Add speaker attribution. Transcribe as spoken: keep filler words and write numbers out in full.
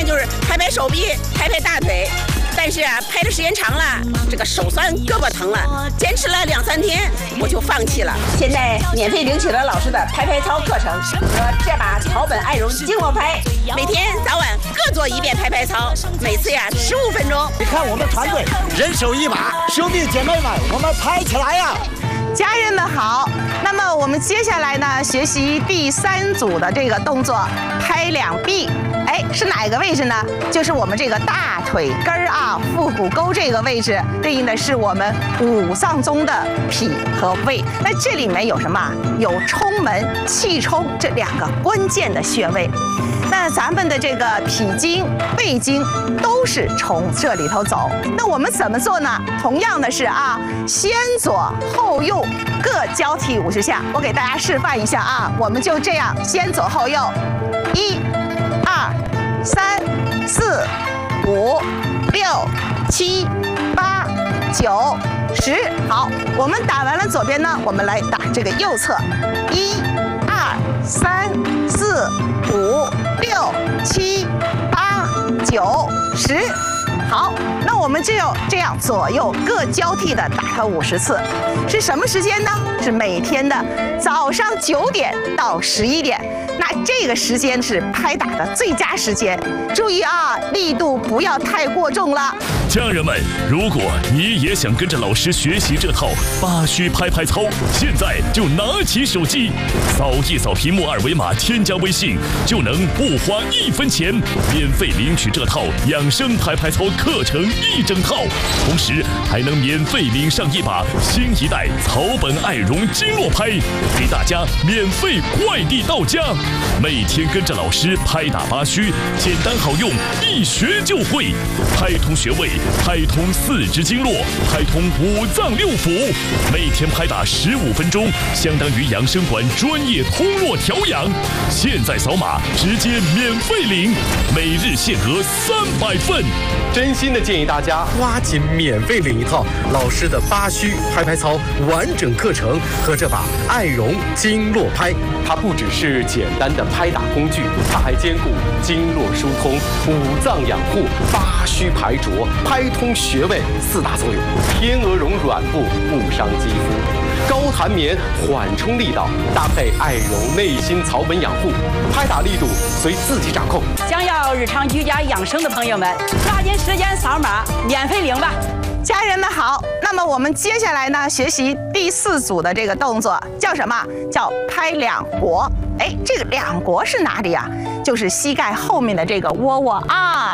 Speaker 1: 就是拍拍手臂，拍拍大腿。但是啊，拍的时间长了，这个手酸，胳膊疼了，坚持了两三天，我就放弃了。现在免费领取了老师的拍拍操课程和这把草本爱绒经络拍，每天早晚各做一遍拍拍操，每次呀十五分钟。
Speaker 2: 你看我们团队人手一把，兄弟姐妹们，我们拍起来呀！
Speaker 3: 家人们好，那么我们接下来呢，学习第三组的这个动作，拍两臂。哎，是哪个位置呢？就是我们这个大腿根儿啊，腹股沟这个位置，对应的是我们五脏中的脾和胃。那这里面有什么？有冲门、气冲这两个关键的穴位。那咱们的这个脾经、胃经都是从这里头走。那我们怎么做呢？同样的是啊，先左后右各交替五十下。我给大家示范一下啊，我们就这样先左后右，一、二、三、四、五、六、七、八、九、十。好，我们打完了左边呢，我们来打这个右侧，一、二、三、四、五、六、七、八、九、十。好，那我们就要这样左右各交替的打它五十次，是什么时间呢？是每天的早上九点到十一点。那这个时间是拍打的最佳时间，注意啊，力度不要太过重了。
Speaker 4: 家人们，如果你也想跟着老师学习这套八虚拍拍操，现在就拿起手机，扫一扫屏幕二维码，添加微信，就能不花一分钱，免费领取这套养生拍拍操课程一整套，同时还能免费领上一把新一代草本爱绒经络拍，给大家免费快递到家。每天跟着老师拍打八虚，简单好用，一学就会，拍通穴位，拍通四肢经络，拍通五脏六腑，每天拍打十五分钟，相当于养生馆专业通络调养。现在扫码直接免费领，每日限额三百份。
Speaker 5: 真心的建议大家抓紧免费领一套老师的八虚拍拍操完整课程和这把爱绒经络拍。它不只是简单的拍打工具，它还兼顾经络疏通、五脏养护、八虚排浊、拍通穴位四大作用。天鹅绒软布不伤肌肤，高弹棉缓冲力道，搭配爱绒内心草本养护，拍打力度随自己掌控。
Speaker 6: 想要日常居家养生的朋友们，抓紧时间扫码免费领吧。
Speaker 3: 家人们好，那么我们接下来呢，学习第四组的这个动作叫什么？叫拍两国。哎，这个两国是哪里啊？就是膝盖后面的这个窝窝啊。